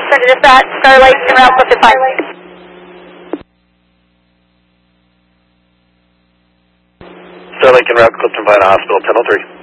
Center Dispatch, Starlight, en route, Clifton Pines. Starlight, en route, Clifton Pines Hospital, 1003.